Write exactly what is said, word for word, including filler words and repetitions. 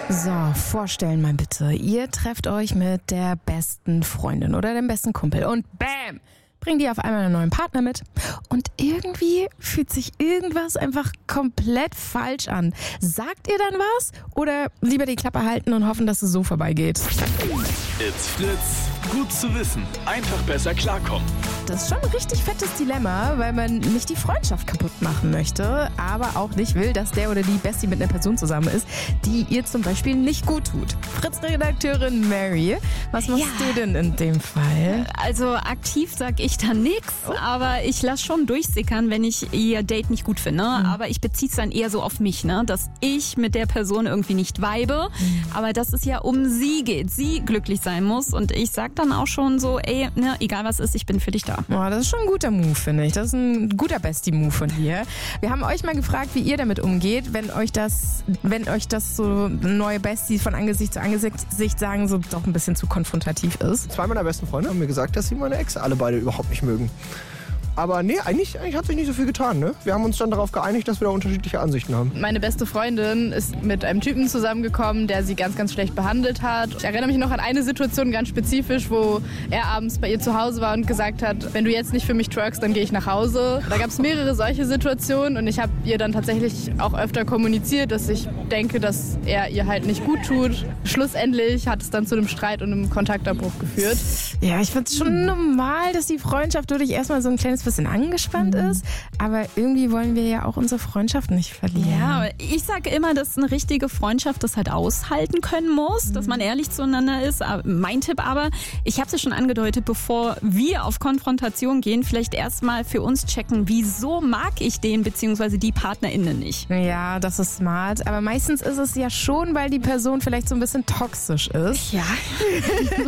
So, vorstellen mal bitte. Ihr trefft euch mit der besten Freundin oder dem besten Kumpel und bam, bringt ihr auf einmal einen neuen Partner mit. Und irgendwie fühlt sich irgendwas einfach komplett falsch an. Sagt ihr dann was oder lieber die Klappe halten und hoffen, dass es so vorbeigeht? It's Fritz. Gut zu wissen. Einfach besser klarkommen. Das ist schon ein richtig fettes Dilemma, weil man nicht die Freundschaft kaputt machen möchte, aber auch nicht will, dass der oder die Bestie mit einer Person zusammen ist, die ihr zum Beispiel nicht gut tut. Fritz-Redakteurin Mary, was machst Ja. du denn in dem Fall? Also aktiv sag ich da nichts, aber ich lasse schon durchsickern, wenn ich ihr Date nicht gut finde. Mhm. Aber ich beziehe es dann eher so auf mich, ne? Dass ich mit der Person irgendwie nicht vibe, mhm. aber dass es ja um sie geht, sie glücklich sein muss. Und ich sag dann auch schon so, ey, ne, egal was ist, ich bin für dich da. Oh, das ist schon ein guter Move, finde ich. Das ist ein guter Bestie-Move von dir. Wir haben euch mal gefragt, wie ihr damit umgeht, wenn euch das, wenn euch das so neue Bestie von Angesicht zu Angesicht sagen, so doch ein bisschen zu konfrontativ ist. Zwei meiner besten Freunde haben mir gesagt, dass sie meine Ex alle beide überhaupt nicht mögen. Aber nee, eigentlich, eigentlich hat sich nicht so viel getan. Ne? Wir haben uns dann darauf geeinigt, dass wir da unterschiedliche Ansichten haben. Meine beste Freundin ist mit einem Typen zusammengekommen, der sie ganz, ganz schlecht behandelt hat. Ich erinnere mich noch an eine Situation ganz spezifisch, wo er abends bei ihr zu Hause war und gesagt hat, wenn du jetzt nicht für mich twerkst, dann gehe ich nach Hause. Da gab es mehrere solche Situationen und ich habe ihr dann tatsächlich auch öfter kommuniziert, dass ich denke, dass er ihr halt nicht gut tut. Schlussendlich hat es dann zu einem Streit und einem Kontaktabbruch geführt. Ja, ich finde es schon normal, dass die Freundschaft dadurch erstmal so ein kleines bisschen angespannt mhm. ist. Aber irgendwie wollen wir ja auch unsere Freundschaft nicht verlieren. Ja, ich sage immer, dass eine richtige Freundschaft das halt aushalten können muss, mhm. dass man ehrlich zueinander ist. Mein Tipp aber, ich habe es ja schon angedeutet, bevor wir auf Konfrontation gehen, vielleicht erstmal für uns checken, wieso mag ich den bzw. die PartnerInnen nicht. Ja, das ist smart. Aber meistens ist es ja schon, weil die Person vielleicht so ein bisschen toxisch ist. Ja.